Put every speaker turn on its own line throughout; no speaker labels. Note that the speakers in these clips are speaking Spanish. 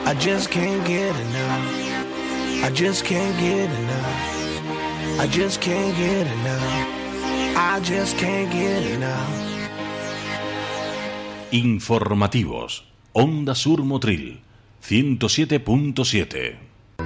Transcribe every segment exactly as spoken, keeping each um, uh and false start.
I just can't get enough. I just can't get enough. I just can't get enough. I just can't get enough.
Informativos. Onda Sur Motril. ciento siete punto siete.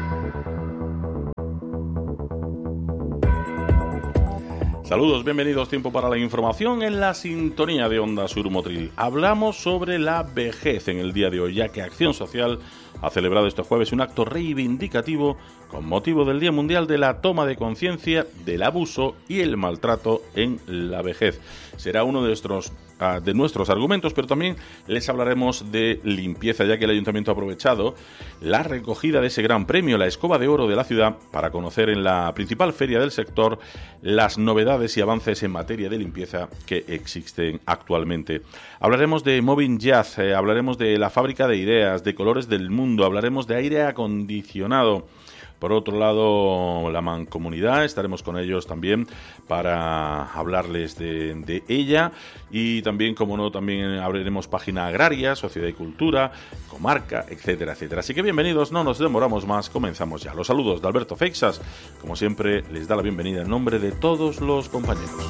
Saludos, bienvenidos. Tiempo para la información en la sintonía de Onda Sur Motril. Hablamos sobre la vejez en el día de hoy, ya que Acción Social ha celebrado este jueves un acto reivindicativo con motivo del Día Mundial de la Toma de Conciencia del Abuso y el Maltrato en la Vejez. Será uno de nuestros, uh, de nuestros argumentos, pero también les hablaremos de limpieza, ya que el Ayuntamiento ha aprovechado la recogida de ese gran premio, la Escoba de Oro de la ciudad, para conocer en la principal feria del sector las novedades y avances en materia de limpieza que existen actualmente. Hablaremos de Moving Jazz, eh, hablaremos de la fábrica de ideas, de colores del mundo, hablaremos de aire acondicionado. Por otro lado, la Mancomunidad, estaremos con ellos también para hablarles de, de ella, y también, como no, también abriremos página agraria, sociedad y cultura, comarca, etcétera, etcétera. Así que bienvenidos, no nos demoramos más, comenzamos ya. Los saludos de Alberto Feixas, como siempre, les da la bienvenida en nombre de todos los compañeros.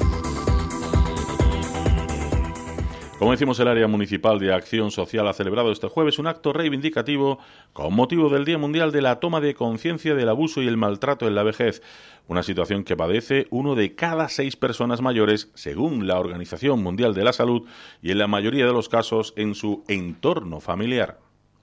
Como decimos, el área municipal de Acción Social ha celebrado este jueves un acto reivindicativo con motivo del Día Mundial de la Toma de Conciencia del Abuso y el Maltrato en la Vejez, una situación que padece uno de cada seis personas mayores, según la Organización Mundial de la Salud, y en la mayoría de los casos en su entorno familiar.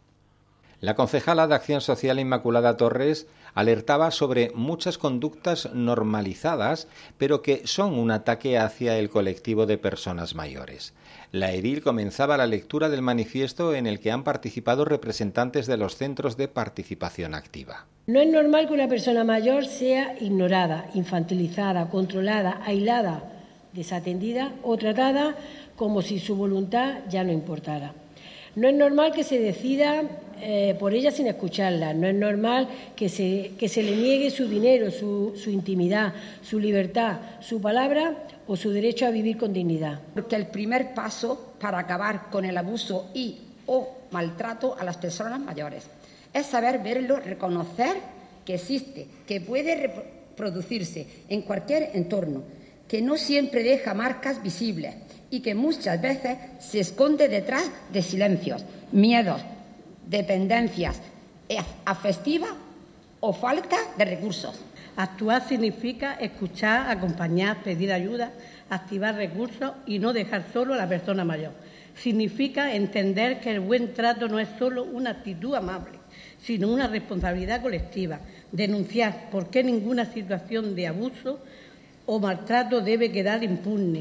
La concejala de Acción Social Inmaculada Torres alertaba sobre muchas conductas normalizadas, pero que son un ataque hacia el colectivo de personas mayores. La edil comenzaba la lectura del manifiesto en el que han participado representantes de los centros de participación activa.
No es normal que una persona mayor sea ignorada, infantilizada, controlada, aislada, desatendida o tratada como si su voluntad ya no importara. No es normal que se decida eh, por ella sin escucharla. No es normal que se, que se le niegue su dinero, su, su intimidad, su libertad, su palabra o su derecho a vivir con dignidad.
Porque el primer paso para acabar con el abuso y o maltrato a las personas mayores es saber verlo, reconocer que existe, que puede reproducirse en cualquier entorno, que no siempre deja marcas visibles y que muchas veces se esconde detrás de silencios, miedos, dependencias afectivas o falta de recursos.
Actuar significa escuchar, acompañar, pedir ayuda, activar recursos y no dejar solo a la persona mayor. Significa entender que el buen trato no es solo una actitud amable, sino una responsabilidad colectiva. Denunciar por qué ninguna situación de abuso o maltrato debe quedar impune.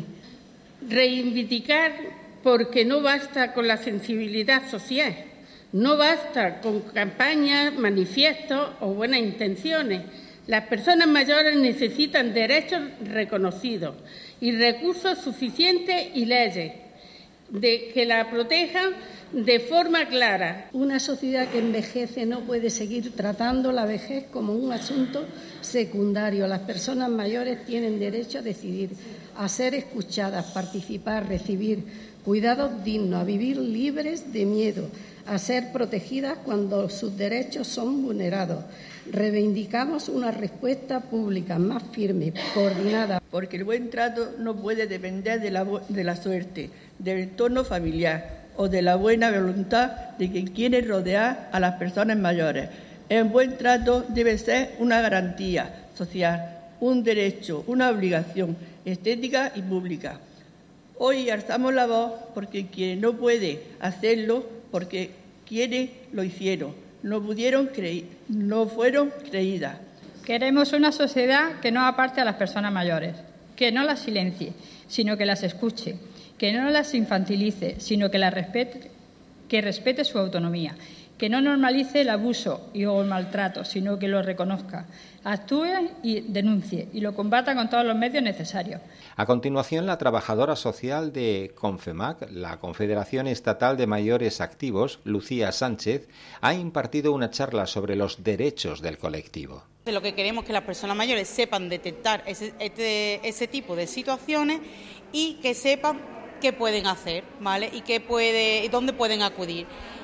Reivindicar porque no basta con la sensibilidad social, no basta con campañas, manifiestos o buenas intenciones. Las personas mayores necesitan derechos reconocidos y recursos suficientes y leyes de que la protejan de forma clara.
Una sociedad que envejece no puede seguir tratando la vejez como un asunto secundario. Las personas mayores tienen derecho a decidir, a ser escuchadas, participar, recibir cuidados dignos, a vivir libres de miedo, a ser protegidas cuando sus derechos son vulnerados. Reivindicamos una respuesta pública más firme, coordinada.
Porque el buen trato no puede depender de la, de la suerte, del entorno familiar o de la buena voluntad de quien quiere rodear a las personas mayores. El buen trato debe ser una garantía social, un derecho, una obligación estética y pública. Hoy alzamos la voz porque quien no puede hacerlo, porque quienes lo hicieron, no pudieron creer, no fueron creídas.
Queremos una sociedad que no aparte a las personas mayores, que no las silencie, sino que las escuche, que no las infantilice, sino que las respete, que respete su autonomía, que no normalice el abuso y o el maltrato, sino que lo reconozca, actúe y denuncie y lo combata con todos los medios necesarios.
A continuación, la trabajadora social de CONFEMAC, la Confederación Estatal de Mayores Activos, Lucía Sánchez, ha impartido una charla sobre los derechos del colectivo.
Lo que queremos es que las personas mayores sepan detectar ese, este, ese tipo de situaciones y que sepan qué pueden hacer, ¿vale? Y qué puede, dónde pueden acudir.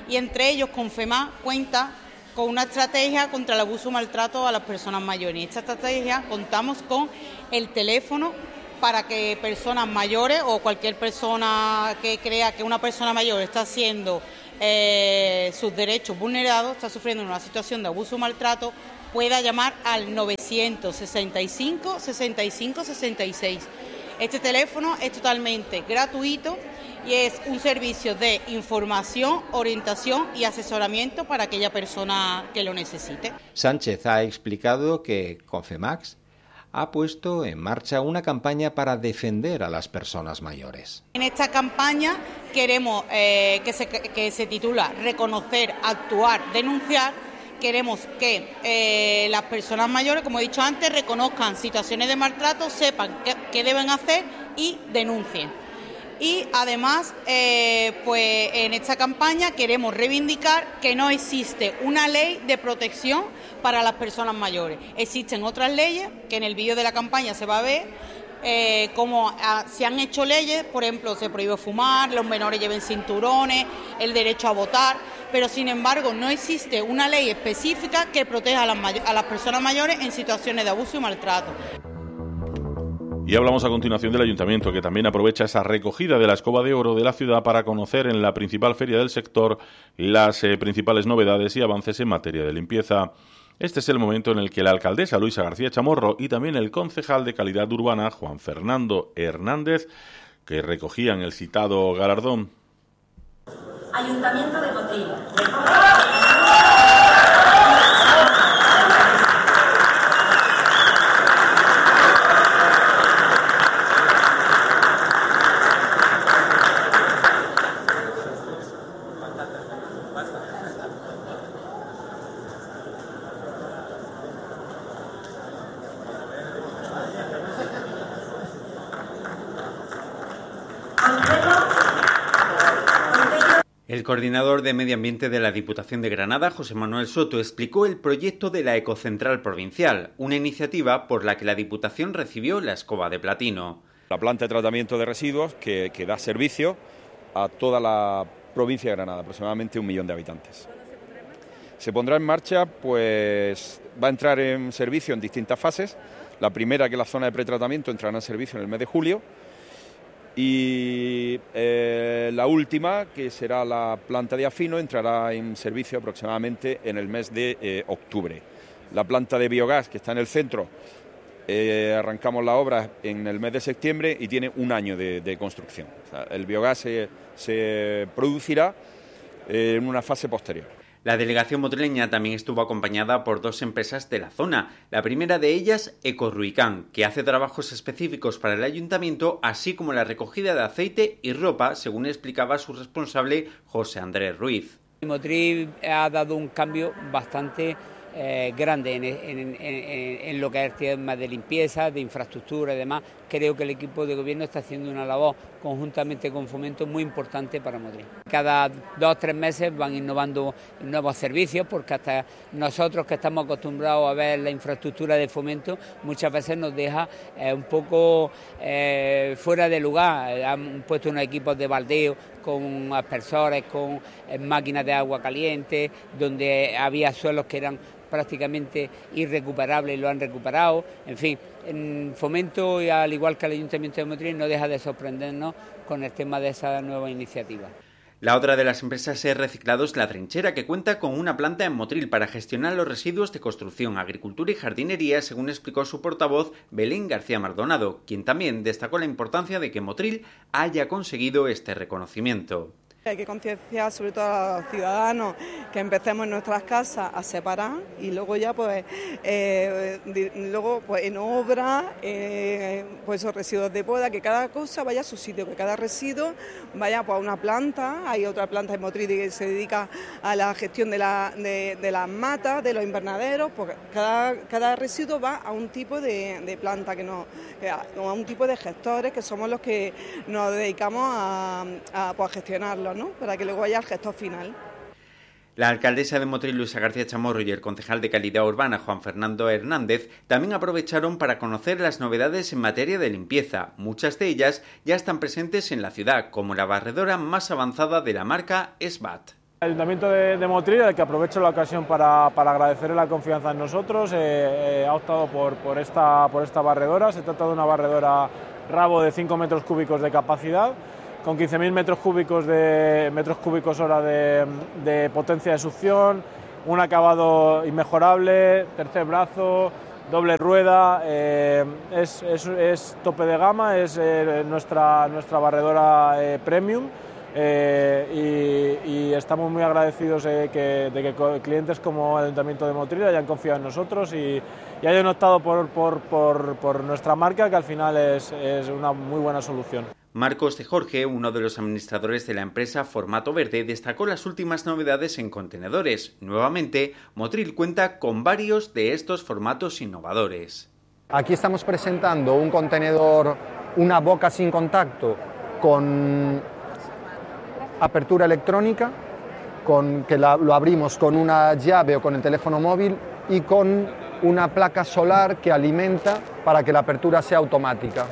y entre ellos Confemás cuenta con una estrategia contra el abuso o maltrato a las personas mayores. En esta estrategia contamos con el teléfono para que personas mayores o cualquier persona que crea que una persona mayor está siendo eh, sus derechos vulnerados, está sufriendo una situación de abuso o maltrato, pueda llamar al novecientos sesenta y cinco, sesenta y cinco, sesenta y seis. Este teléfono es totalmente gratuito y es un servicio de información, orientación y asesoramiento para aquella persona que lo necesite.
Sánchez ha explicado que Confemax ha puesto en marcha una campaña para defender a las personas mayores.
En esta campaña queremos eh, que, se, que se titula Reconocer, Actuar, Denunciar. Queremos que eh, las personas mayores, como he dicho antes, reconozcan situaciones de maltrato, sepan qué, qué deben hacer y denuncien. Y además, eh, pues en esta campaña queremos reivindicar que no existe una ley de protección para las personas mayores. Existen otras leyes que en el vídeo de la campaña se va a ver, eh, como ah, se han hecho leyes, por ejemplo, se prohíbe fumar, los menores lleven cinturones, el derecho a votar, pero sin embargo no existe una ley específica que proteja a las, may- a las personas mayores en situaciones de abuso y maltrato.
Y hablamos a continuación del Ayuntamiento, que también aprovecha esa recogida de la escoba de oro de la ciudad para conocer en la principal feria del sector las eh, principales novedades y avances en materia de limpieza. Este es el momento en el que la alcaldesa Luisa García Chamorro y también el concejal de Calidad Urbana Juan Fernando Hernández, que recogían el citado galardón.
Ayuntamiento de Motril.
El coordinador de Medio Ambiente de la Diputación de Granada, José Manuel Soto, explicó el proyecto de la Ecocentral Provincial, una iniciativa por la que la Diputación recibió la escoba de platino.
La planta de tratamiento de residuos que, que da servicio a toda la provincia de Granada, aproximadamente un millón de habitantes. Se pondrá en marcha, pues va a entrar en servicio en distintas fases. La primera, que es la zona de pretratamiento, entrará en servicio en el mes de julio. Y eh, la última, que será la planta de afino, entrará en servicio aproximadamente en el mes de eh, octubre. La planta de biogás, que está en el centro, eh, arrancamos la obra en el mes de septiembre y tiene un año de, de construcción. O sea, el biogás se, se producirá eh, en una fase posterior.
La delegación motrileña también estuvo acompañada por dos empresas de la zona. La primera de ellas, Ecorruicán, que hace trabajos específicos para el ayuntamiento, así como la recogida de aceite y ropa, según explicaba su responsable, José Andrés Ruiz.
Motril ha dado un cambio bastante eh, grande en, en, en, en lo que es el tema de limpieza, de infraestructura y demás. Creo que el equipo de gobierno está haciendo una labor conjuntamente con Fomento muy importante para Motril. Cada dos o tres meses van innovando nuevos servicios, porque hasta nosotros que estamos acostumbrados a ver la infraestructura de Fomento muchas veces nos deja eh, un poco eh, fuera de lugar. Han puesto unos equipos de baldeo con aspersores, con eh, máquinas de agua caliente, donde había suelos que eran prácticamente irrecuperables y lo han recuperado. En fin, en Fomento, y al igual que el Ayuntamiento de Motril, no deja de sorprendernos con el tema de esa nueva iniciativa.
La otra de las empresas es Reciclados La Trinchera, que cuenta con una planta en Motril para gestionar los residuos de construcción, agricultura y jardinería, según explicó su portavoz Belén García Maldonado, quien también destacó la importancia de que Motril haya conseguido este reconocimiento.
Hay que concienciar sobre todo a los ciudadanos que empecemos en nuestras casas a separar y luego ya pues eh, luego pues en obra eh, pues esos residuos de poda, que cada cosa vaya a su sitio, que cada residuo vaya pues, a una planta. Hay otra planta en Motril que se dedica a la gestión de, la, de, de las matas, de los invernaderos, pues cada, cada residuo va a un tipo de, de planta, que no, a un tipo de gestores que somos los que nos dedicamos a, a, pues, a gestionarlo, ¿no? Para que luego vaya al gestor final.
La alcaldesa de Motril, Luisa García Chamorro, y el concejal de Calidad Urbana, Juan Fernando Hernández, también aprovecharon para conocer las novedades en materia de limpieza. Muchas de ellas ya están presentes en la ciudad, como la barredora más avanzada de la marca S B A T.
El Ayuntamiento de, de Motril, al que aprovecho la ocasión para, para agradecerle la confianza en nosotros, eh, eh, ha optado por, por, esta, por esta barredora. Se trata de una barredora rabo de cinco metros cúbicos de capacidad, con quince mil metros cúbicos, de, metros cúbicos hora de, de potencia de succión, un acabado inmejorable, tercer brazo, doble rueda, eh, es, es, es tope de gama, es eh, nuestra, nuestra barredora eh, premium. Eh, y, y estamos muy agradecidos eh, que, de que clientes como el Ayuntamiento de Motril hayan confiado en nosotros y, y hayan optado por, por, por, por nuestra marca, que al final es, es una muy buena solución.
Marcos de Jorge, uno de los administradores de la empresa Formato Verde, destacó las últimas novedades en contenedores. Nuevamente, Motril cuenta con varios de estos formatos innovadores.
Aquí estamos presentando un contenedor, una boca sin contacto con apertura electrónica, con, que la, lo abrimos con una llave o con el teléfono móvil y con una placa solar que alimenta para que la apertura sea automática.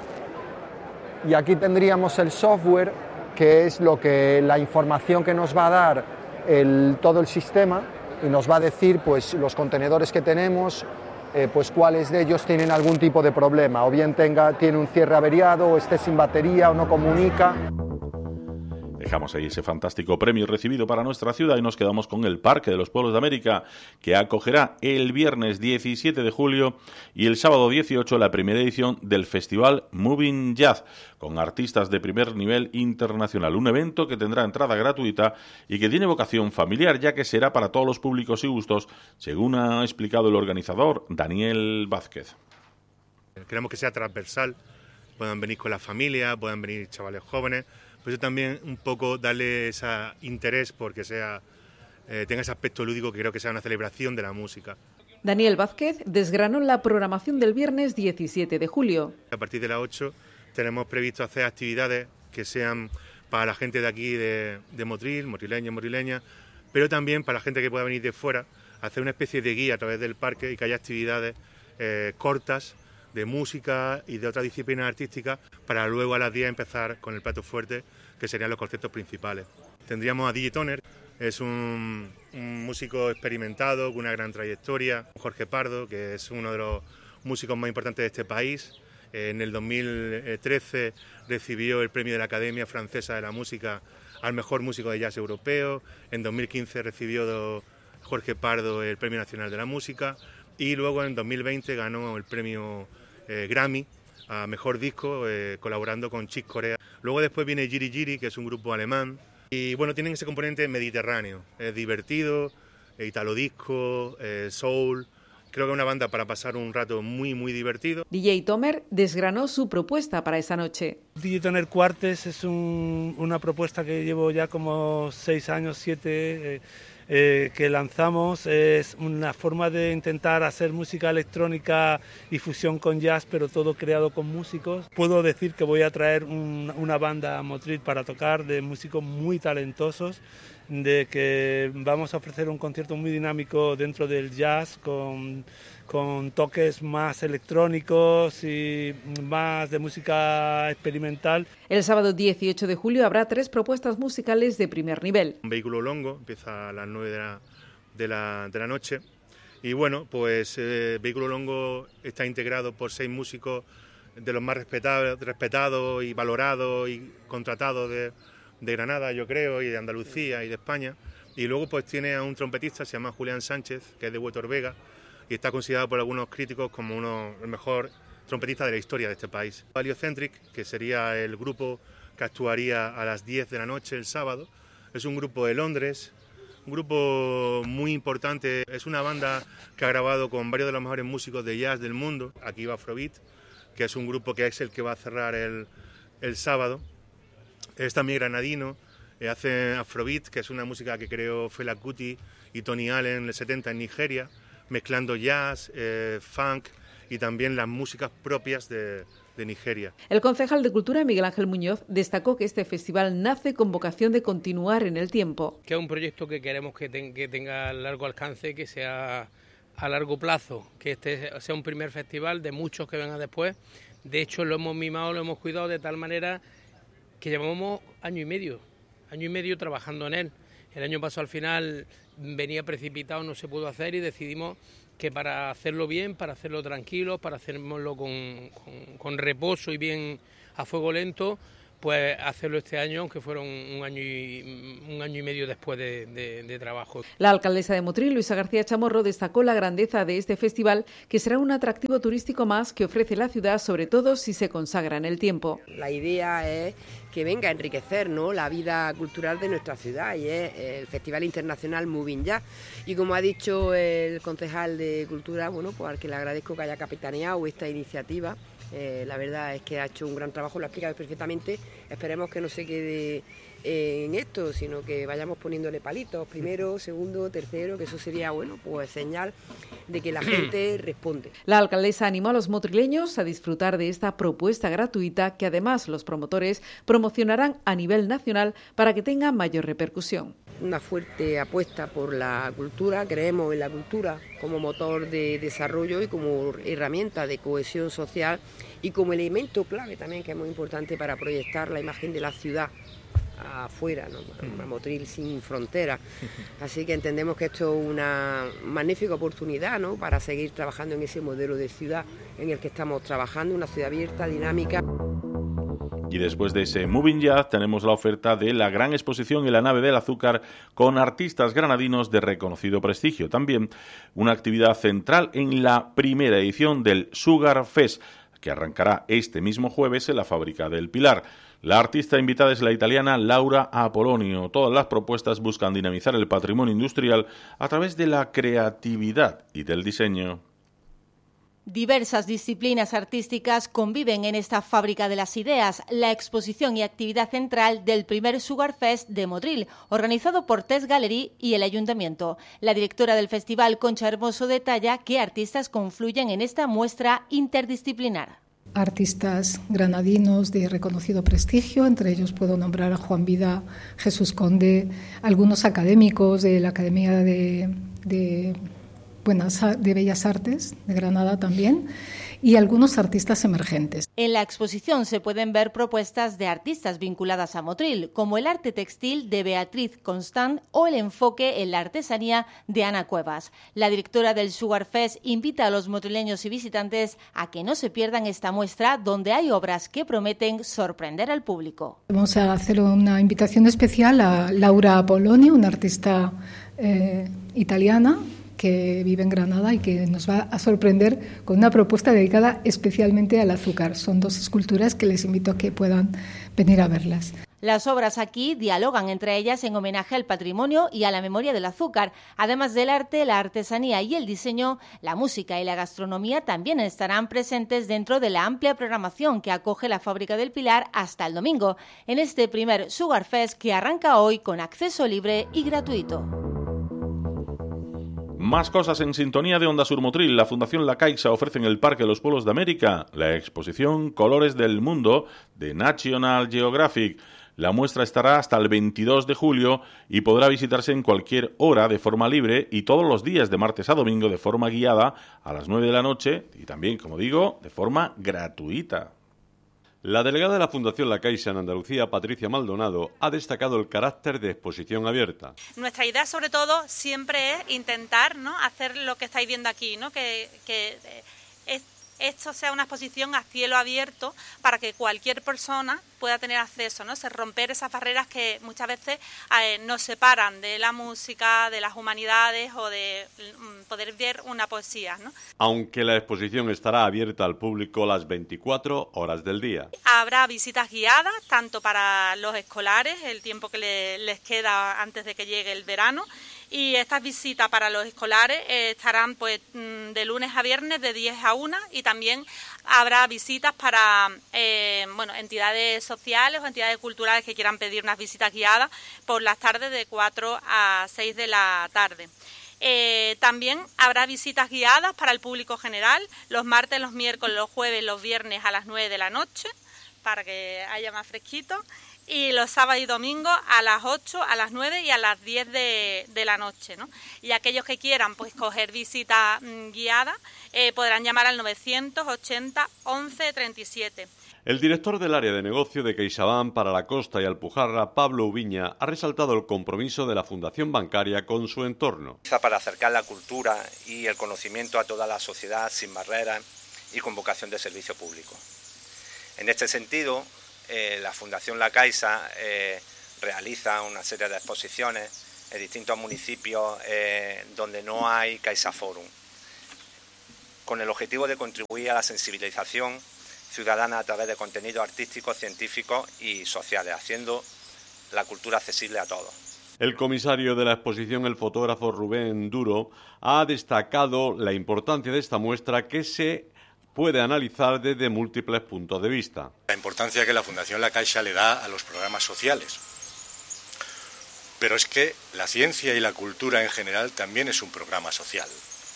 Y aquí tendríamos el software, que es lo que, la información que nos va a dar el, todo el sistema, y nos va a decir pues, los contenedores que tenemos, eh, pues, cuáles de ellos tienen algún tipo de problema, o bien tenga, tiene un cierre averiado, o esté sin batería, o no comunica.
Dejamos ahí ese fantástico premio recibido para nuestra ciudad y nos quedamos con el Parque de los Pueblos de América, que acogerá el viernes diecisiete de julio y el sábado dieciocho la primera edición del Festival Moving Jazz, con artistas de primer nivel internacional. Un evento que tendrá entrada gratuita y que tiene vocación familiar, ya que será para todos los públicos y gustos, según ha explicado el organizador Daniel Vázquez.
Queremos que sea transversal, puedan venir con la familia, puedan venir chavales jóvenes. Por eso también un poco darle ese interés porque sea, eh, tenga ese aspecto lúdico, que creo que sea una celebración de la música.
Daniel Vázquez desgranó la programación del viernes diecisiete de julio.
A partir de las ocho tenemos previsto hacer actividades que sean para la gente de aquí de, de Motril, motrileña, motrileña, pero también para la gente que pueda venir de fuera, hacer una especie de guía a través del parque y que haya actividades eh, cortas, de música y de otras disciplinas artísticas, para luego a las diez empezar con el plato fuerte, que serían los conceptos principales. Tendríamos a D J Toner, es un, un músico experimentado con una gran trayectoria, Jorge Pardo, que es uno de los músicos más importantes de este país. En el dos mil trece recibió el premio de la Academia Francesa de la Música al mejor músico de jazz europeo. En dos mil quince recibió Jorge Pardo el Premio Nacional de la Música y luego en dos mil veinte ganó el premio Eh, Grammy a Mejor Disco, eh, colaborando con Chick Corea. Luego después viene Giri Giri, que es un grupo alemán, y bueno, tienen ese componente mediterráneo, es divertido, eh, italo disco, eh, soul. Creo que es una banda para pasar un rato muy muy divertido.
D J Tomer desgranó su propuesta para esa noche.
D J Toner Quartes es un, una propuesta que llevo ya como seis años, siete... Eh, Eh, que lanzamos. Es una forma de intentar hacer música electrónica y fusión con jazz, pero todo creado con músicos. Puedo decir que voy a traer un, una banda a Motril para tocar, de músicos muy talentosos, de que vamos a ofrecer un concierto muy dinámico dentro del jazz, con, con toques más electrónicos y más de música experimental.
El sábado dieciocho de julio habrá tres propuestas musicales de primer nivel.
Un vehículo longo, empieza a las nueve de la, de la, de la noche, y bueno, pues eh, Vehículo Longo está integrado por seis músicos de los más respetados, respetados y valorados y contratados de de Granada, yo creo, y de Andalucía y de España, y luego pues tiene a un trompetista, se llama Julián Sánchez, que es de Huetor Vega, y está considerado por algunos críticos como uno, el mejor trompetista de la historia de este país. Valiocentric, que sería el grupo que actuaría a las diez de la noche el sábado, es un grupo de Londres, un grupo muy importante, es una banda que ha grabado con varios de los mejores músicos de jazz del mundo. Aquí va Afrobeat, que es un grupo que es el que va a cerrar el, el sábado. Es también granadino, eh, hace Afrobeat, que es una música que creó Fela Kuti y Tony Allen en el setenta en Nigeria, mezclando jazz, eh, funk y también las músicas propias de, de Nigeria.
El concejal de Cultura, Miguel Ángel Muñoz, destacó que este festival nace con vocación de continuar en el tiempo.
Que es un proyecto que queremos que, ten, que tenga largo alcance, que sea a largo plazo, que este sea un primer festival de muchos que vengan después. De hecho, lo hemos mimado, lo hemos cuidado de tal manera que llevamos año y medio, año y medio trabajando en él. El año pasado al final venía precipitado, no se pudo hacer y decidimos que para hacerlo bien, para hacerlo tranquilo, para hacerlo con, con, con reposo y bien a fuego lento, pues hacerlo este año, aunque fueron un año y, un año y medio después de, de, de trabajo.
La alcaldesa de Motril, Luisa García Chamorro, destacó la grandeza de este festival, que será un atractivo turístico más que ofrece la ciudad, sobre todo si se consagra en el tiempo.
La idea es que venga a enriquecer, ¿no?, la vida cultural de nuestra ciudad, y es el Festival Internacional Moving Jazz. Y como ha dicho el concejal de Cultura, bueno, pues al que le agradezco que haya capitaneado esta iniciativa. Eh, la verdad es que ha hecho un gran trabajo, lo ha explicado perfectamente. Esperemos que no se quede eh, en esto, sino que vayamos poniéndole palitos, primero, segundo, tercero, que eso sería, bueno, pues señal de que la gente responde.
La alcaldesa animó a los motrileños a disfrutar de esta propuesta gratuita, que además los promotores promocionarán a nivel nacional para que tenga mayor repercusión.
Una fuerte apuesta por la cultura, creemos en la cultura como motor de desarrollo y como herramienta de cohesión social y como elemento clave también, que es muy importante para proyectar la imagen de la ciudad afuera, ¿no? Una Motril sin fronteras. Así que entendemos que esto es una magnífica oportunidad, ¿no?, para seguir trabajando en ese modelo de ciudad en el que estamos trabajando, una ciudad abierta, dinámica.
Y después de ese Moving Jazz tenemos la oferta de la gran exposición en la nave del azúcar con artistas granadinos de reconocido prestigio. También una actividad central en la primera edición del Sugar Fest, que arrancará este mismo jueves en la Fábrica del Pilar. La artista invitada es la italiana Laura Apolonio. Todas las propuestas buscan dinamizar el patrimonio industrial a través de la creatividad y del diseño.
Diversas disciplinas artísticas conviven en esta fábrica de las ideas, la exposición y actividad central del primer Sugar Fest de Motril, organizado por Test Gallery y el Ayuntamiento. La directora del festival, Concha Hermoso, detalla qué artistas confluyen en esta muestra interdisciplinar.
Artistas granadinos de reconocido prestigio, entre ellos puedo nombrar a Juan Vida, Jesús Conde, algunos académicos de la Academia de... de Buenas, de Bellas Artes, de Granada también, y algunos artistas emergentes.
En la exposición se pueden ver propuestas de artistas vinculadas a Motril, como el arte textil de Beatriz Constant o el enfoque en la artesanía de Ana Cuevas. La directora del Sugar Fest invita a los motrileños y visitantes a que no se pierdan esta muestra, donde hay obras que prometen sorprender al público.
Vamos a hacer una invitación especial a Laura Apolonio, una artista eh, italiana, que vive en Granada y que nos va a sorprender con una propuesta dedicada especialmente al azúcar. Son dos esculturas que les invito a que puedan venir a verlas.
Las obras aquí dialogan entre ellas en homenaje al patrimonio y a la memoria del azúcar. Además del arte, la artesanía y el diseño, la música y la gastronomía también estarán presentes dentro de la amplia programación que acoge la Fábrica del Pilar hasta el domingo, en este primer Sugar Fest que arranca hoy con acceso libre y gratuito.
Más cosas en sintonía de Onda Sur Motril. La Fundación La Caixa ofrece en el Parque Los Pueblos de América la exposición Colores del Mundo de National Geographic. La muestra estará hasta el veintidós de julio y podrá visitarse en cualquier hora de forma libre y todos los días de martes a domingo de forma guiada a las nueve de la noche y también, como digo, de forma gratuita.
La delegada de la Fundación La Caixa en Andalucía, Patricia Maldonado, ha destacado el carácter de exposición abierta.
Nuestra idea, sobre todo, siempre es intentar, ¿no?, hacer lo que estáis viendo aquí, ¿no?, que, que es, esto sea una exposición a cielo abierto para que cualquier persona pueda tener acceso, ¿no?, se romper esas barreras que muchas veces eh, nos separan de la música, de las humanidades o de mm, poder ver una poesía, ¿no?
Aunque la exposición estará abierta al público las veinticuatro horas del día.
Habrá visitas guiadas, tanto para los escolares, el tiempo que le, les queda antes de que llegue el verano, y estas visitas para los escolares eh, estarán pues de lunes a viernes de diez a una y también habrá visitas para eh, bueno, entidades sociales o entidades culturales que quieran pedir unas visitas guiadas por las tardes de cuatro a seis de la tarde. Eh, también habrá visitas guiadas para el público general los martes, los miércoles, los jueves, los viernes a las nueve de la noche para que haya más fresquito. Y los sábados y domingos a las ocho, a las nueve y a las diez de, de la noche, ¿no? Y aquellos que quieran pues coger visita mmm, guiada eh, podrán llamar al novecientos ochenta once treinta y siete.
El director del área de negocio de CaixaBank para la Costa y Alpujarra, Pablo Ubiña, ha resaltado el compromiso de la Fundación Bancaria con su entorno.
Para acercar la cultura y el conocimiento a toda la sociedad sin barreras y con vocación de servicio público. En este sentido, eh, la Fundación La Caixa eh, realiza una serie de exposiciones en distintos municipios eh, donde no hay CaixaForum, con el objetivo de contribuir a la sensibilización ciudadana a través de contenidos artísticos, científicos y sociales, haciendo la cultura accesible a todos.
El comisario de la exposición, el fotógrafo Rubén Duro, ha destacado la importancia de esta muestra que se puede analizar desde múltiples puntos de vista.
La importancia que la Fundación La Caixa le da a los programas sociales. Pero es que la ciencia y la cultura en general también es un programa social.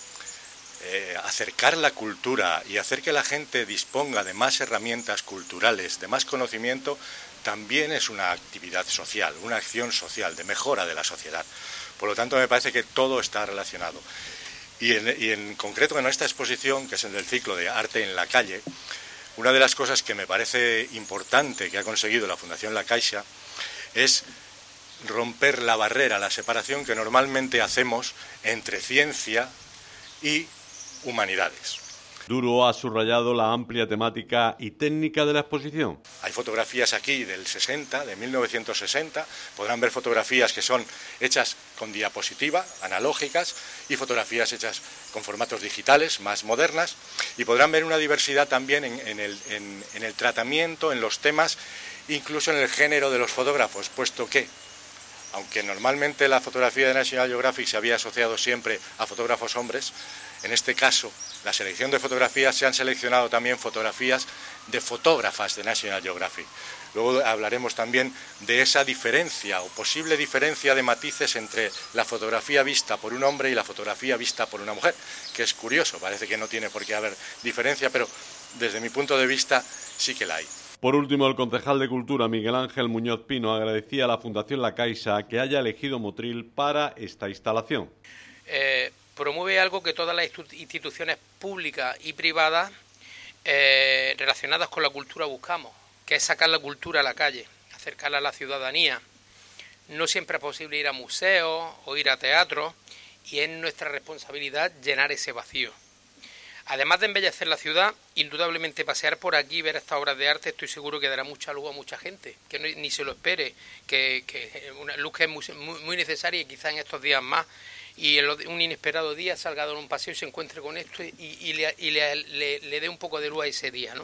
Eh, acercar la cultura y hacer que la gente disponga de más herramientas culturales, de más conocimiento, también es una actividad social, una acción social, de mejora de la sociedad. Por lo tanto, me parece que todo está relacionado. Y en, y en concreto en esta exposición, que es en el ciclo de Arte en la Calle, una de las cosas que me parece importante que ha conseguido la Fundación La Caixa es romper la barrera, la separación que normalmente hacemos entre ciencia y humanidades.
Duro ha subrayado la amplia temática y técnica de la exposición.
Hay fotografías aquí del sesenta, de mil novecientos sesenta, podrán ver fotografías que son hechas con diapositiva, analógicas, y fotografías hechas con formatos digitales, más modernas, y podrán ver una diversidad también en, en, el, en, en el tratamiento, en los temas, incluso en el género de los fotógrafos, puesto que, aunque normalmente la fotografía de National Geographic se había asociado siempre a fotógrafos hombres, en este caso, la selección de fotografías, se han seleccionado también fotografías de fotógrafas de National Geographic. Luego hablaremos también de esa diferencia o posible diferencia de matices entre la fotografía vista por un hombre y la fotografía vista por una mujer, que es curioso, parece que no tiene por qué haber diferencia, pero desde mi punto de vista sí que la hay.
Por último, el concejal de Cultura, Miguel Ángel Muñoz Pino, agradecía a la Fundación La Caixa que haya elegido Motril para esta instalación.
Eh... promueve algo que todas las instituciones públicas y privadas eh, relacionadas con la cultura buscamos, que es sacar la cultura a la calle, acercarla a la ciudadanía. No siempre es posible ir a museos o ir a teatros y es nuestra responsabilidad llenar ese vacío. Además de embellecer la ciudad, indudablemente pasear por aquí y ver estas obras de arte estoy seguro que dará mucha luz a mucha gente, que no, ni se lo espere, que, que una luz que es muy, muy, muy necesaria y quizá en estos días más, y en un inesperado día salga a dar un paseo y se encuentre con esto y, y, le, y le, le, le dé un poco de luz a ese día, ¿no?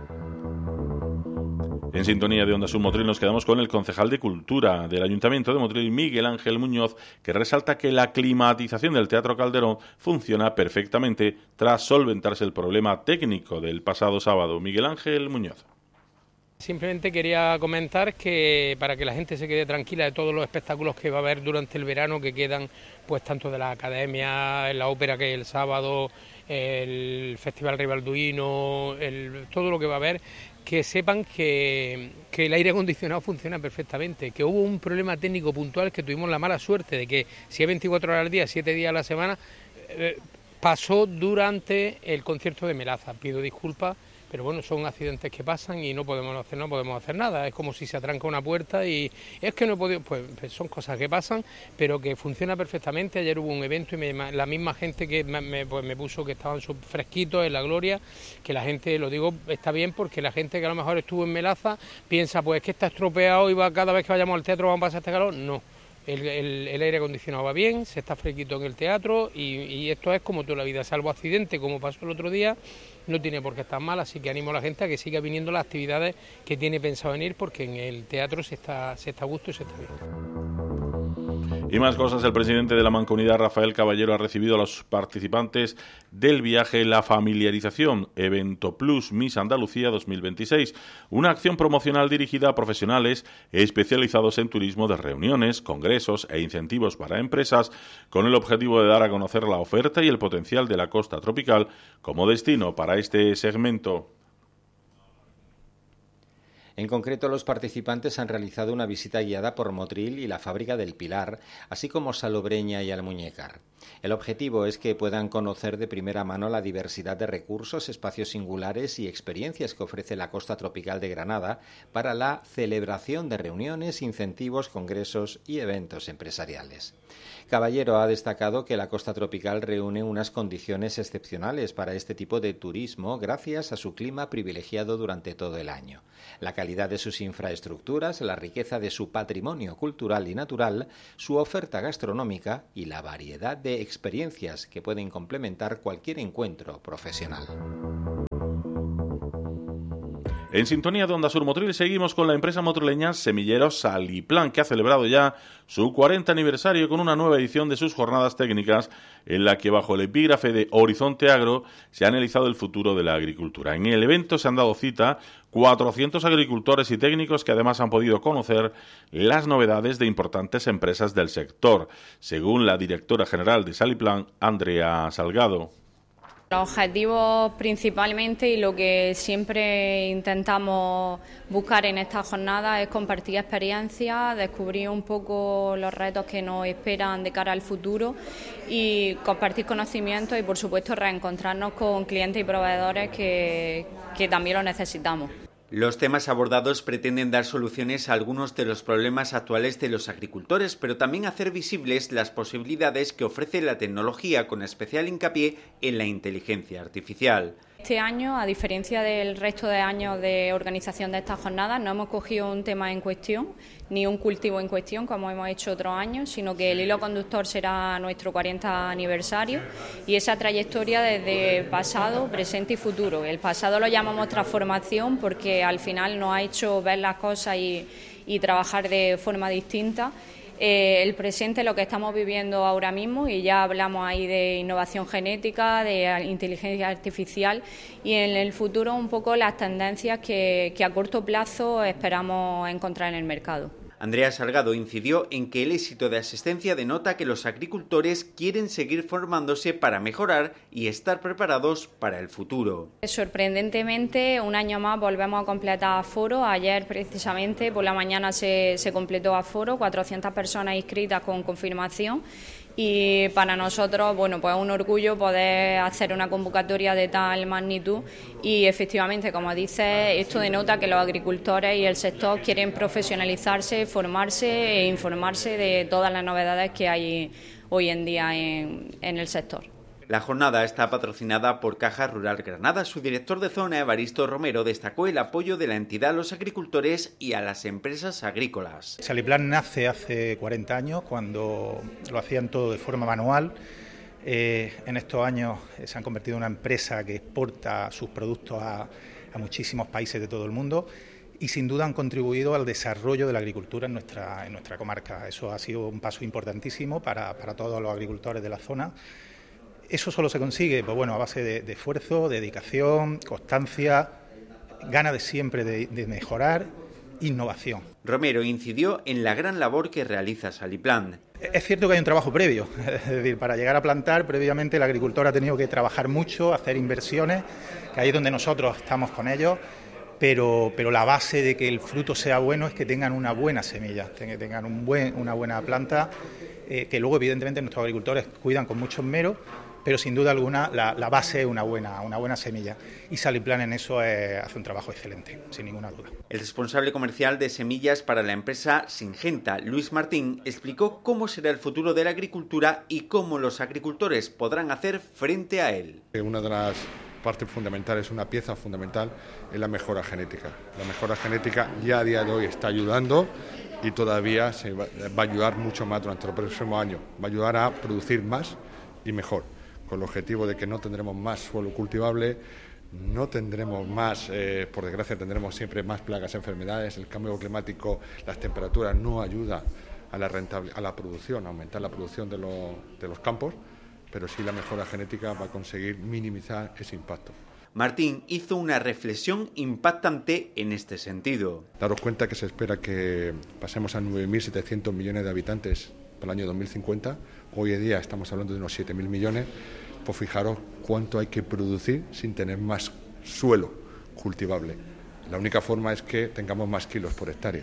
En sintonía de Onda Sur Motril nos quedamos con el concejal de Cultura del Ayuntamiento de Motril, Miguel Ángel Muñoz, que resalta que la climatización del Teatro Calderón funciona perfectamente tras solventarse el problema técnico del pasado sábado. Miguel Ángel Muñoz.
Simplemente quería comentar que para que la gente se quede tranquila de todos los espectáculos que va a haber durante el verano, que quedan pues tanto de la Academia, la ópera que es el sábado, el Festival Ribalduino, el, todo lo que va a haber, que sepan que, que el aire acondicionado funciona perfectamente, que hubo un problema técnico puntual, que tuvimos la mala suerte de que si es veinticuatro horas al día, siete días a la semana, eh, pasó durante el concierto de Melaza. Pido disculpas, pero bueno, son accidentes que pasan y no podemos hacer, no podemos hacer nada. Es como si se atranca una puerta y es que no he podido, pues son cosas que pasan, pero que funciona perfectamente. Ayer hubo un evento y me, la misma gente que me, pues me puso que estaban fresquitos en la gloria, que la gente, lo digo, está bien porque la gente que a lo mejor estuvo en Melaza piensa pues que está estropeado y va cada vez que vayamos al teatro vamos a pasar este calor. No. El, el, el aire acondicionado va bien, se está fresquito en el teatro y, y esto es como toda la vida, salvo accidente como pasó el otro día, no tiene por qué estar mal, así que animo a la gente a que siga viniendo las actividades que tiene pensado venir, porque en el teatro se está, se está a gusto y se está bien.
Y más cosas, el presidente de la Mancomunidad, Rafael Caballero, ha recibido a los participantes del viaje La Familiarización, Evento Plus Miss Andalucía dos mil veintiséis, una acción promocional dirigida a profesionales especializados en turismo de reuniones, congresos e incentivos para empresas, con el objetivo de dar a conocer la oferta y el potencial de la costa tropical como destino para este segmento.
En concreto, los participantes han realizado una visita guiada por Motril y la Fábrica del Pilar, así como Salobreña y Almuñécar. El objetivo es que puedan conocer de primera mano la diversidad de recursos, espacios singulares y experiencias que ofrece la costa tropical de Granada para la celebración de reuniones, incentivos, congresos y eventos empresariales. Caballero ha destacado que la costa tropical reúne unas condiciones excepcionales para este tipo de turismo gracias a su clima privilegiado durante todo el año, la calidad de sus infraestructuras, la riqueza de su patrimonio cultural y natural, su oferta gastronómica y la variedad de experiencias que pueden complementar cualquier encuentro profesional.
En sintonía de Onda Sur Motril seguimos con la empresa motrileña Semilleros Saliplan, que ha celebrado ya su cuarenta aniversario con una nueva edición de sus jornadas técnicas en la que bajo el epígrafe de Horizonte Agro se ha analizado el futuro de la agricultura. En el evento se han dado cita cuatrocientos agricultores y técnicos que además han podido conocer las novedades de importantes empresas del sector, según la directora general de Saliplan, Andrea Salgado.
Los objetivos principalmente y lo que siempre intentamos buscar en esta jornada es compartir experiencias, descubrir un poco los retos que nos esperan de cara al futuro y compartir conocimientos y por supuesto reencontrarnos con clientes y proveedores que, que también lo necesitamos.
Los temas abordados pretenden dar soluciones a algunos de los problemas actuales de los agricultores, pero también hacer visibles las posibilidades que ofrece la tecnología, con especial hincapié en la inteligencia artificial.
Este año, a diferencia del resto de años de organización de estas jornadas, no hemos cogido un tema en cuestión, ni un cultivo en cuestión, como hemos hecho otros años, sino que el hilo conductor será nuestro cuarenta aniversario y esa trayectoria desde pasado, presente y futuro. El pasado lo llamamos transformación porque al final nos ha hecho ver las cosas y, y trabajar de forma distinta. Eh, el presente, lo que estamos viviendo ahora mismo, y ya hablamos ahí de innovación genética, de inteligencia artificial, y en el futuro un poco las tendencias que, que a corto plazo esperamos encontrar en el mercado.
Andrea Salgado incidió en que el éxito de asistencia denota que los agricultores quieren seguir formándose para mejorar y estar preparados para el futuro.
Sorprendentemente, un año más volvemos a completar aforo. Ayer precisamente por la mañana se, se completó aforo, cuatrocientas personas inscritas con confirmación. Y para nosotros, bueno, pues es un orgullo poder hacer una convocatoria de tal magnitud y efectivamente, como dice, esto denota que los agricultores y el sector quieren profesionalizarse, formarse e informarse de todas las novedades que hay hoy en día en, en el sector.
La jornada está patrocinada por Caja Rural Granada. Su director de zona, Evaristo Romero, destacó el apoyo de la entidad a los agricultores y a las empresas agrícolas.
Saliplan nace hace cuarenta años, cuando lo hacían todo de forma manual. Eh, en estos años eh, se han convertido en una empresa que exporta sus productos a, a muchísimos países de todo el mundo y sin duda han contribuido al desarrollo de la agricultura en nuestra, en nuestra comarca. Eso ha sido un paso importantísimo para, para todos los agricultores de la zona. Eso solo se consigue, pues bueno, a base de, de esfuerzo, dedicación, constancia, gana de siempre de, de mejorar, innovación.
Romero incidió en la gran labor que realiza Saliplan.
Es cierto que hay un trabajo previo, es decir, para llegar a plantar, previamente el agricultor ha tenido que trabajar mucho, hacer inversiones, que ahí es donde nosotros estamos con ellos, pero, pero la base de que el fruto sea bueno es que tengan una buena semilla, que tengan un buen, una buena planta, eh, que luego evidentemente nuestros agricultores cuidan con mucho esmero, pero sin duda alguna la, la base es una buena, una buena semilla y Saliplan en eso eh, hace un trabajo excelente, sin ninguna duda.
El responsable comercial de semillas para la empresa Singenta, Luis Martín, explicó cómo será el futuro de la agricultura y cómo los agricultores podrán hacer frente a él.
Una de las partes fundamentales, una pieza fundamental, es la mejora genética. La mejora genética ya a día de hoy está ayudando y todavía se va, va a ayudar mucho más durante los próximos años. Va a ayudar a producir más y mejor, con el objetivo de que no tendremos más suelo cultivable, no tendremos más, eh, por desgracia tendremos siempre más plagas, enfermedades, el cambio climático, las temperaturas no ayudan a la, a la producción, a aumentar la producción de, lo, de los campos, pero sí la mejora genética va a conseguir minimizar ese impacto.
Martín hizo una reflexión impactante en este sentido.
Daros cuenta que se espera que pasemos a nueve mil setecientos millones de habitantes para el año dos mil cincuenta, hoy en día estamos hablando de unos siete mil millones, pues fijaros cuánto hay que producir sin tener más suelo cultivable. La única forma es que tengamos más kilos por hectárea.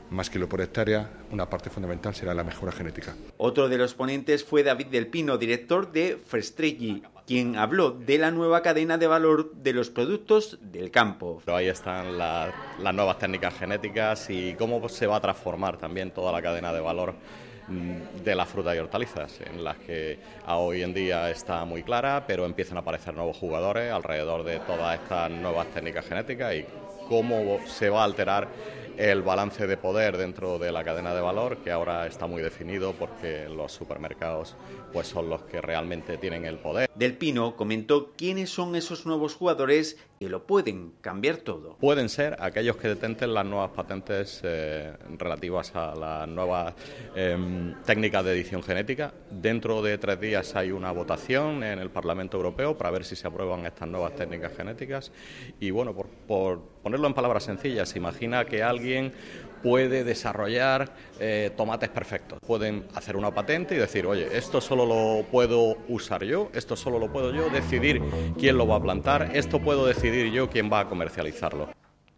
más kilo por hectárea, una parte fundamental será la mejora genética.
Otro de los ponentes fue David del Pino, director de Frestrelli, quien habló de la nueva cadena de valor de los productos del campo.
Pero ahí están la, las nuevas técnicas genéticas y cómo se va a transformar también toda la cadena de valor de las frutas y hortalizas, en las que hoy en día está muy clara, pero empiezan a aparecer nuevos jugadores alrededor de todas estas nuevas técnicas genéticas y cómo se va a alterar el balance de poder dentro de la cadena de valor, que ahora está muy definido porque los supermercados pues son los que realmente tienen el poder.
Del Pino comentó quiénes son esos nuevos jugadores que lo pueden cambiar todo.
Pueden ser aquellos que detenten las nuevas patentes eh, relativas a las nuevas eh, técnicas de edición genética. Dentro de tres días hay una votación en el Parlamento Europeo para ver si se aprueban estas nuevas técnicas genéticas. Y bueno, por, por ponerlo en palabras sencillas, se imagina que alguien puede desarrollar eh, tomates perfectos. Pueden hacer una patente y decir, oye, esto solo lo puedo usar yo, esto solo lo puedo yo decidir quién lo va a plantar, esto puedo decidir yo quién va a comercializarlo.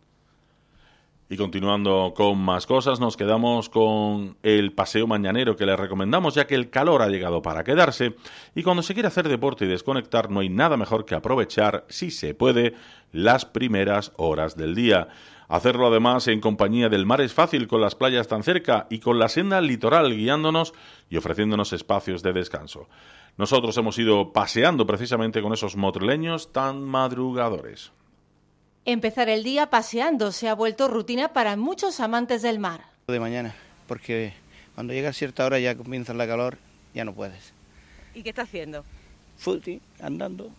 Y continuando con más cosas, nos quedamos con el paseo mañanero que les recomendamos, ya que el calor ha llegado para quedarse y cuando se quiere hacer deporte y desconectar no hay nada mejor que aprovechar, si se puede, las primeras horas del día. Hacerlo además en compañía del mar es fácil, con las playas tan cerca y con la senda litoral guiándonos y ofreciéndonos espacios de descanso. Nosotros hemos ido paseando precisamente con esos motrileños tan madrugadores.
Empezar el día paseando se ha vuelto rutina para muchos amantes del mar.
De mañana, porque cuando llega a cierta hora ya comienza la calor, ya no puedes.
¿Y qué está haciendo?
Fútbol, andando,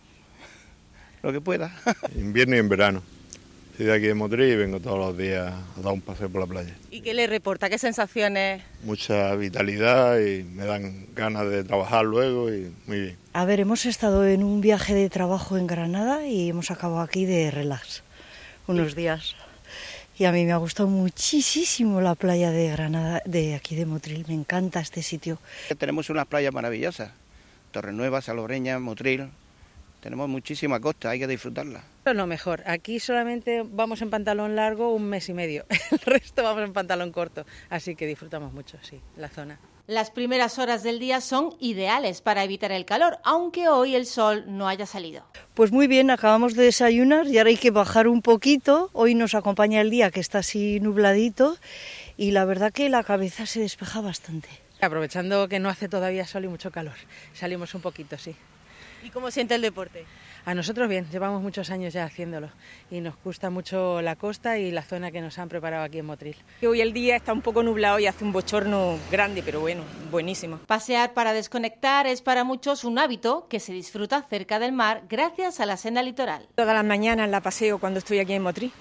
lo que pueda.
Invierno y en verano. Soy de aquí de Motril y vengo todos los días a dar un paseo por la playa.
¿Y qué le reporta? ¿Qué sensaciones?
Mucha vitalidad y me dan ganas de trabajar luego y muy bien.
A ver, hemos estado en un viaje de trabajo en Granada y hemos acabado aquí de relax unos días. Y a mí me ha gustado muchísimo la playa de Granada, de aquí de Motril. Me encanta este sitio.
Tenemos unas playas maravillosas. Torrenueva, Salobreña, Motril. Tenemos muchísima costa, hay que disfrutarla.
Es lo mejor. Aquí solamente vamos en pantalón largo un mes y medio. El resto vamos en pantalón corto. Así que disfrutamos mucho, sí, la zona.
Las primeras horas del día son ideales para evitar el calor, aunque hoy el sol no haya salido.
Pues muy bien, acabamos de desayunar y ahora hay que bajar un poquito. Hoy nos acompaña el día que está así nubladito y la verdad que la cabeza se despeja bastante.
Aprovechando que no hace todavía sol y mucho calor, salimos un poquito, sí.
¿Y cómo siente el deporte?
A nosotros bien, llevamos muchos años ya haciéndolo y nos gusta mucho la costa y la zona que nos han preparado aquí en Motril.
Hoy el día está un poco nublado y hace un bochorno grande, pero bueno, buenísimo.
Pasear para desconectar es para muchos un hábito que se disfruta cerca del mar gracias a la senda litoral.
Todas las mañanas la paseo cuando estoy aquí en Motril.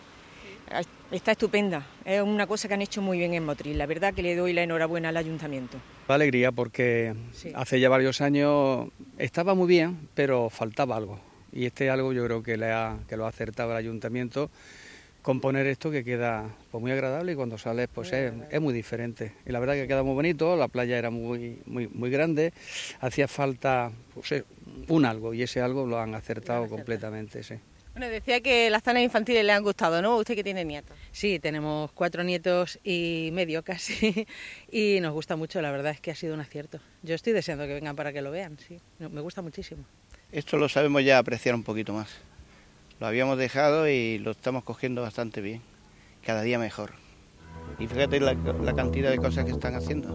Está estupenda, es una cosa que han hecho muy bien en Motril, la verdad que le doy la enhorabuena al ayuntamiento.
Alegría porque sí. Hace ya varios años estaba muy bien, pero faltaba algo y este algo yo creo que, le ha, que lo ha acertado el ayuntamiento con poner esto que queda pues, muy agradable y cuando sales pues es, es muy diferente y la verdad que queda muy bonito, la playa era muy, muy, muy grande, hacía falta pues, un algo y ese algo lo han acertado completamente, sí.
Bueno, decía que las zonas infantiles le han gustado, ¿no? Usted que tiene nietos.
Sí, tenemos cuatro nietos y medio casi y nos gusta mucho, la verdad es que ha sido un acierto. Yo estoy deseando que vengan para que lo vean, sí, me gusta muchísimo.
Esto lo sabemos ya apreciar un poquito más. Lo habíamos dejado y lo estamos cogiendo bastante bien, cada día mejor. Y fíjate la, la cantidad de cosas que están haciendo.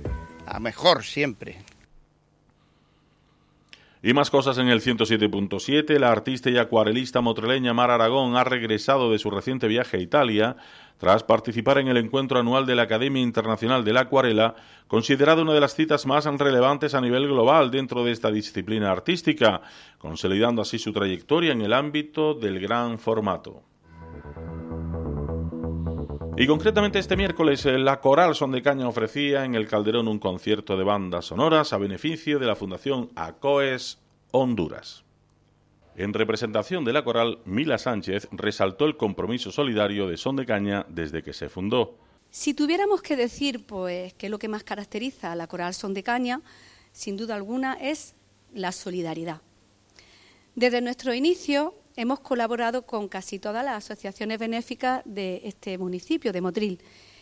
A mejor siempre.
Y más cosas en el ciento siete punto siete. La artista y acuarelista motrileña Mar Aragón ha regresado de su reciente viaje a Italia tras participar en el encuentro anual de la Academia Internacional de la Acuarela, considerada una de las citas más relevantes a nivel global dentro de esta disciplina artística, consolidando así su trayectoria en el ámbito del gran formato. Y concretamente este miércoles la Coral Son de Caña ofrecía en el Calderón un concierto de bandas sonoras a beneficio de la Fundación ACOES Honduras. En representación de la Coral, Mila Sánchez resaltó el compromiso solidario de Son de Caña desde que se fundó.
Si tuviéramos que decir pues que lo que más caracteriza a la Coral Son de Caña, sin duda alguna es la solidaridad. Desde nuestro inicio hemos colaborado con casi todas las asociaciones benéficas de este municipio, de Motril.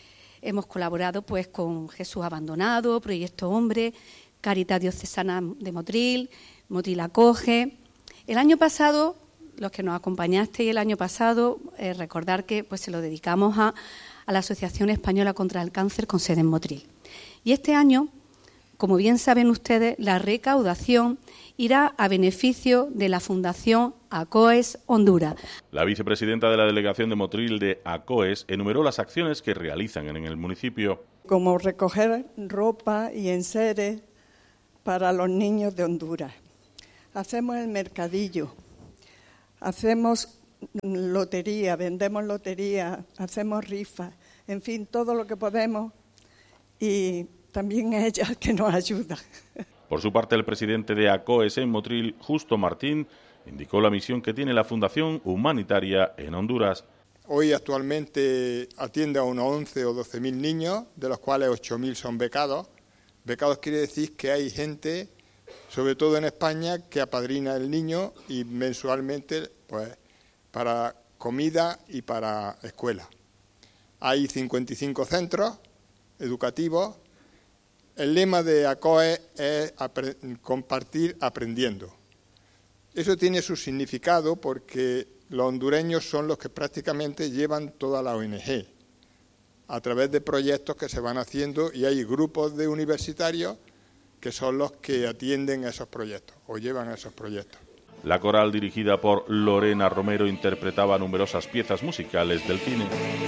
hemos colaborado pues con Jesús Abandonado, Proyecto Hombre, Caritas Diocesana de Motril, Motril Acoge. El año pasado, los que nos acompañasteis el año pasado, eh, recordar que pues se lo dedicamos a, a la Asociación Española contra el Cáncer con sede en Motril. Y este año, como bien saben ustedes, la recaudación irá a beneficio de la Fundación ACOES Honduras.
La vicepresidenta de la delegación de Motril de ACOES enumeró las acciones que realizan en el municipio.
Como recoger ropa y enseres para los niños de Honduras. Hacemos el mercadillo, hacemos lotería, vendemos lotería, hacemos rifas, en fin, todo lo que podemos y también ella que nos ayuda.
Por su parte, el presidente de ACOES en Motril, Justo Martín, indicó la misión que tiene la Fundación Humanitaria en Honduras.
Hoy actualmente atiende a unos once o doce mil niños, de los cuales ocho mil son becados. Becados quiere decir que hay gente, sobre todo en España, que apadrina el niño y mensualmente pues para comida y para escuela. Hay cincuenta y cinco centros educativos. El lema de ACOES es compartir aprendiendo. Eso tiene su significado porque los hondureños son los que prácticamente llevan toda la O N G a través de proyectos que se van haciendo y hay grupos de universitarios que son los que atienden esos proyectos o llevan esos proyectos.
La coral dirigida por Lorena Romero interpretaba numerosas piezas musicales del cine.